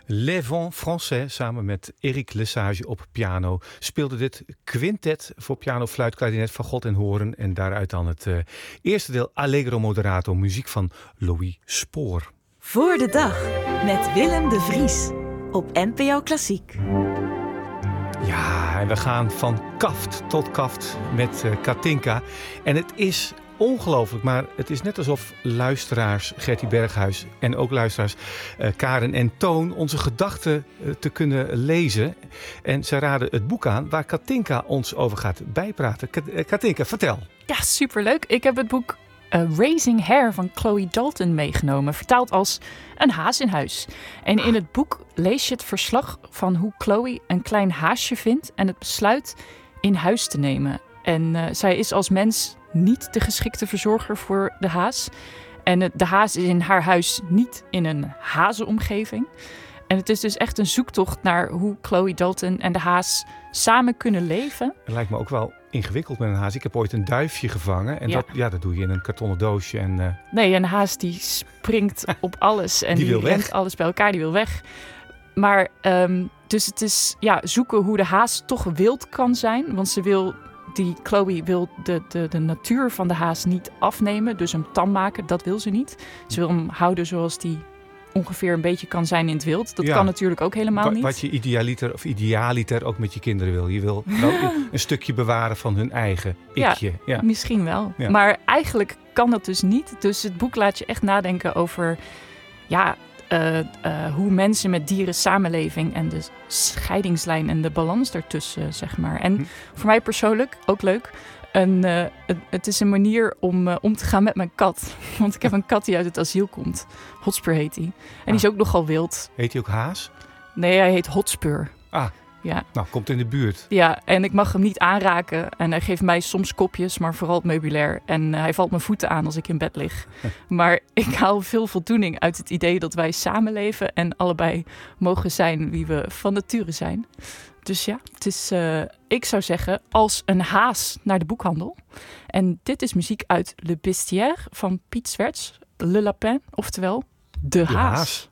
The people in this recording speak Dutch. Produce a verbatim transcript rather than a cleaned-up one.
Les Vents Français samen met Eric Lesage op piano speelde dit quintet voor piano, fluit, klarinet, fagot en hoorn. En daaruit dan het uh, eerste deel Allegro Moderato, muziek van Louis Spoor. Voor de dag met Willem de Vries op N P O Klassiek. Ja, en we gaan van kaft tot kaft met uh, Katinka. En het is ongelooflijk, maar het is net alsof luisteraars, Gertie Berghuis en ook luisteraars uh, Karen en Toon onze gedachten uh, te kunnen lezen. En ze raden het boek aan waar Katinka ons over gaat bijpraten. Katinka, vertel. Ja, superleuk. Ik heb het boek uh, Raising Hare van Chloe Dalton meegenomen, vertaald als Een haas in huis. En in het boek lees je het verslag van hoe Chloe een klein haasje vindt en het besluit in huis te nemen. En uh, zij is als mens niet de geschikte verzorger voor de haas. En uh, de haas is in haar huis niet in een hazenomgeving. En het is dus echt een zoektocht naar hoe Chloe Dalton en de haas samen kunnen leven. Het lijkt me ook wel ingewikkeld met een haas. Ik heb ooit een duifje gevangen. En ja. Dat, ja, dat doe je in een kartonnen doosje. En, uh... Nee, een haas die springt op alles. En die, die wil weg. rent alles bij elkaar, die wil weg. Maar um, dus het is ja, zoeken hoe de haas toch wild kan zijn. Want ze wil... Die Chloe wil de, de, de natuur van de haas niet afnemen, dus hem tam maken, dat wil ze niet. Ze wil hem houden zoals die ongeveer een beetje kan zijn in het wild. Dat ja. kan natuurlijk ook helemaal Wa- niet. Wat je idealiter of idealiter ook met je kinderen wil. Je wil wel een stukje bewaren van hun eigen ikje. Ja, ja. misschien wel. Ja. Maar eigenlijk kan dat dus niet. Dus het boek laat je echt nadenken over... ja. Uh, uh, hoe mensen met dieren samenleving en de scheidingslijn en de balans daartussen, zeg maar. En hm. voor mij persoonlijk, ook leuk, een, uh, het, het is een manier om uh, om te gaan met mijn kat. Want ik heb een kat die uit het asiel komt. Hotspur heet hij. En ah. die is ook nogal wild. Heet hij ook haas? Nee, hij heet Hotspur. Ah, ja. Nou, komt in de buurt. Ja, en ik mag hem niet aanraken. En hij geeft mij soms kopjes, maar vooral het meubilair. En uh, hij valt mijn voeten aan als ik in bed lig. Maar ik haal veel voldoening uit het idee dat wij samenleven en allebei mogen zijn wie we van nature zijn. Dus ja, het is, uh, ik zou zeggen, als een haas naar de boekhandel. En dit is muziek uit Le Bestiaire van Piet Swerts, Le Lapin, oftewel De, de Haas. haas.